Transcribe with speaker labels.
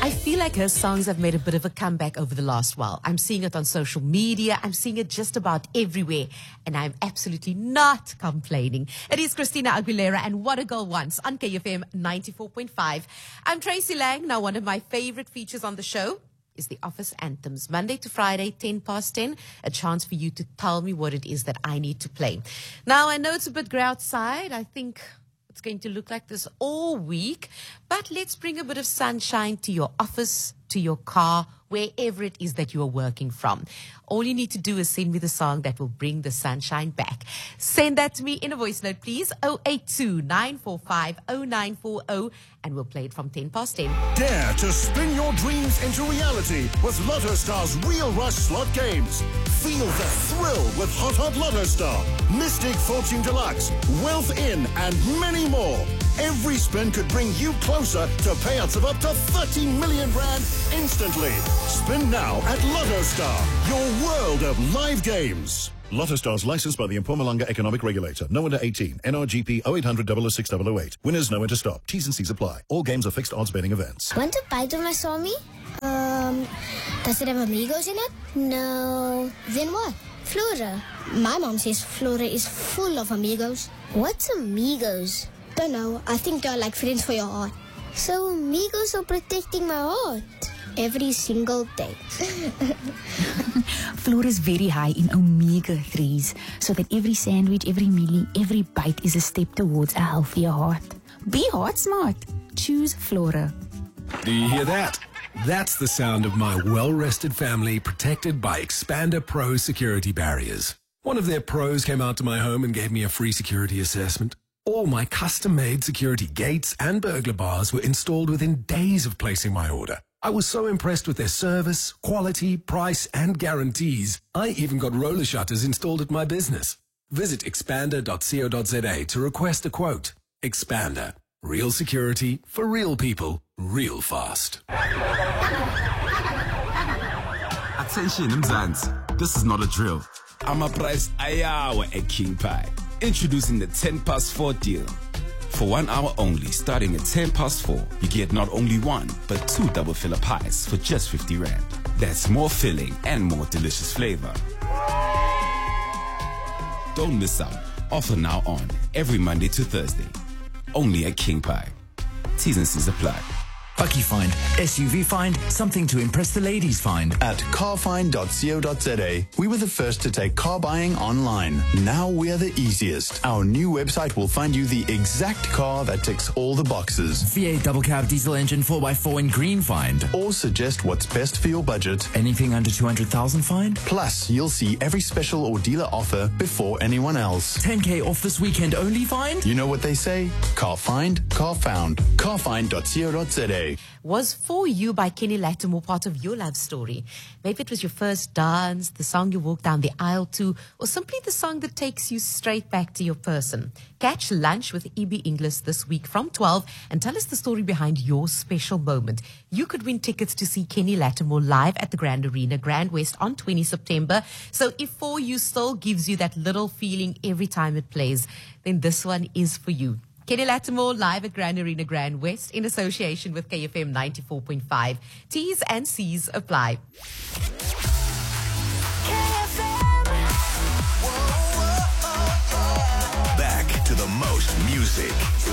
Speaker 1: I feel like her songs have made a bit of a comeback over the last while. I'm seeing it on social media. I'm seeing it just about everywhere. And I'm absolutely not complaining. It is Christina Aguilera and What a Girl Wants on KFM 94.5. I'm Tracy Lang. Now, one of my favorite features on the show is the Office Anthems. Monday to Friday, 10 past 10, a chance for you to tell me what it is that I need to play. Now, I know it's a bit grey outside. I think it's going to look like this all week, but let's bring a bit of sunshine to your office, to your car, wherever it is that you are working from. All you need to do is send me the song that will bring the sunshine back. Send that to me in a voice note, please. 082-945-0940, and we'll play it from 10 past 10.
Speaker 2: Dare to spin your dreams into reality with Lotto Star's Real Rush slot games. Feel the thrill with Hot Hot Lotto Star, Mystic Fortune Deluxe, Wealth In, and many more. Every spin could bring you closer to payouts of up to 30 million rand instantly. Spin now at Lotto Star, your world of live games. Lotto Star's licensed by the Mpumalanga Economic Regulator. No under 18. NRGP 0800 006 008. Winners know when to stop. T's and C's apply. All games are fixed odds betting events.
Speaker 3: Want to bite on my Swami? Does it have amigos in it? No. Then what? Flora. My mom says Flora is full of amigos. What's amigos? Don't know. I think they're like friends for your heart. So amigos are protecting my heart every single day.
Speaker 4: Flora is very high in omega-3s, so that every sandwich, every mealie, every bite is a step towards a healthier heart. Be heart smart. Choose Flora.
Speaker 5: Do you hear that? That's the sound of my well-rested family protected by Expander Pro security barriers. One of their pros came out to my home and gave me a free security assessment. All my custom-made security gates and burglar bars were installed within days of placing my order. I was so impressed with their service, quality, price, and guarantees. I even got roller shutters installed at my business. Visit expander.co.za to request a quote. Expander. Real security for real people, real fast.
Speaker 6: Attention, Mzansi. This is not a drill. I'm a price ayawa at King Pie. Introducing the 10 past 4 deal. For 1 hour only, starting at 10 past 4, you get not only one, but 2 double filler pies for just 50 rand. That's more filling and more delicious flavor. Don't miss out. Offer now on every Monday to Thursday. Only at King Pie. T's and C's apply.
Speaker 7: Bucky Find, SUV Find, something to impress the ladies find.
Speaker 8: At carfind.co.za, we were the first to take car buying online. Now we're the easiest. Our new website will find you the exact car that ticks all the boxes.
Speaker 7: V8 double cab diesel engine 4x4 in green find.
Speaker 8: Or suggest what's best for your budget.
Speaker 7: Anything under 200,000 find.
Speaker 8: Plus, you'll see every special or dealer offer before anyone else.
Speaker 7: 10K off this weekend only find.
Speaker 8: You know what they say? Car find, car found. Carfind.co.za.
Speaker 1: Was For You by Kenny Lattimore part of your love story? Maybe it was your first dance, the song you walk down the aisle to, or simply the song that takes you straight back to your person. Catch Lunch with EB English this week from 12 and tell us the story behind your special moment. You could win tickets to see Kenny Lattimore live at the Grand Arena, Grand West on 20 September. So if For You still gives you that little feeling every time it plays, then this one is for you. Kenny Lattimore live at Grand Arena Grand West in association with KFM 94.5. T's and C's apply.
Speaker 2: Back to the most music.